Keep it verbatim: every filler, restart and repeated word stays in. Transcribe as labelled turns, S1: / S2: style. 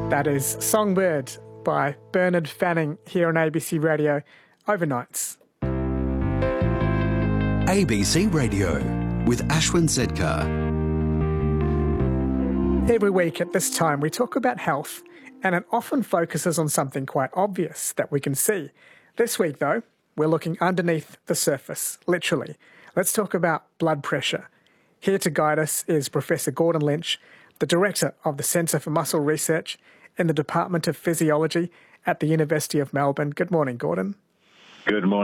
S1: That is Songbird by Bernard Fanning here on A B C Radio overnights.
S2: A B C Radio with Ashwin Zedkar.
S1: Every week at this time we talk about health, and it often focuses on something quite obvious that we can see. This week though, we're looking underneath the surface, literally. Let's talk about blood pressure. Here to guide us is Professor Gordon Lynch, the Director of the Centre for Muscle Research in the Department of Physiology at the University of Melbourne. Good morning, Gordon.
S3: Good morning.